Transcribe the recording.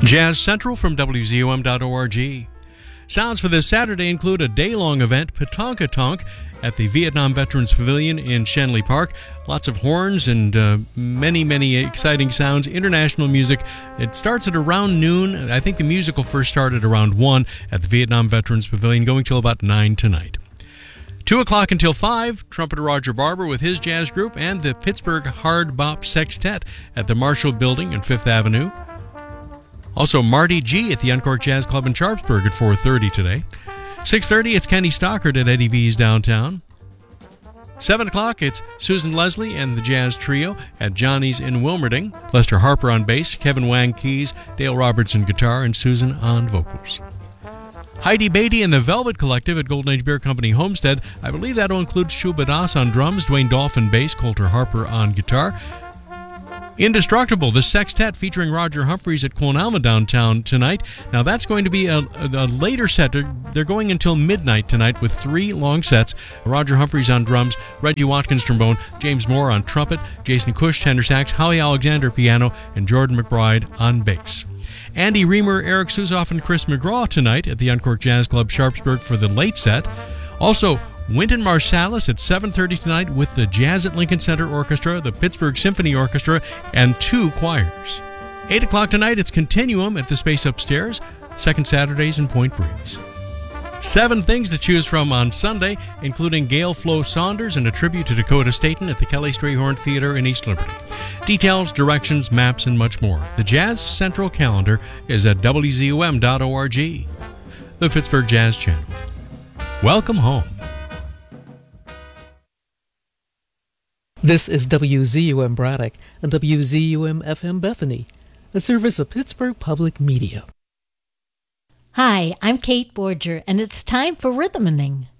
Jazz Central from WZUM.org. Sounds for this Saturday include a day-long event, Patonka Tonk, at the Vietnam Veterans Pavilion in Shenley Park. Lots of horns and many exciting sounds, international music. It starts at around noon. I think the music will first start at around 1 at the Vietnam Veterans Pavilion, going till about 9 tonight. 2 o'clock until 5, trumpeter Roger Barber with his jazz group and the Pittsburgh Hard Bop Sextet at the Marshall Building on 5th Avenue. Also, Marty G at the Uncorked Jazz Club in Sharpsburg at 4:30 today. 6:30, it's Kenny Stockard at Eddie V's downtown. 7 o'clock, it's Susan Leslie and the Jazz Trio at Johnny's in Wilmerding. Lester Harper on bass, Kevin Wang keys, Dale Robertson guitar, and Susan on vocals. Heidi Beatty and the Velvet Collective at Golden Age Beer Company Homestead. I believe that'll include Shuba Das on drums, Dwayne Dolphin bass, Coulter Harper on guitar. Indestructible, the sextet featuring Roger Humphreys at Quon Alma downtown tonight. Now that's going to be a later set. They're going until midnight tonight with 3 long sets. Roger Humphreys on drums, Reggie Watkins trombone, James Moore on trumpet, Jason Cush tenor sax, Howie Alexander piano, and Jordan McBride on bass. Andy Reamer, Eric Suzoff, and Chris McGraw tonight at the Uncorked Jazz Club Sharpsburg for the late set. Also, Wynton Marsalis at 7:30 tonight with the Jazz at Lincoln Center Orchestra, the Pittsburgh Symphony Orchestra, and 2 choirs. 8 o'clock tonight, it's Continuum at the Space Upstairs, second Saturdays in Point Breeze. 7 things to choose from on Sunday, including Gail Flo Saunders and a tribute to Dakota Staton at the Kelly Strayhorn Theater in East Liberty. Details, directions, maps, and much more. The Jazz Central calendar is at WZUM.org. The Pittsburgh Jazz Channel. Welcome home. This is WZUM Braddock and WZUM FM Bethany, a service of Pittsburgh Public Media. Hi, I'm Kate Borger, and it's time for Rhythmening.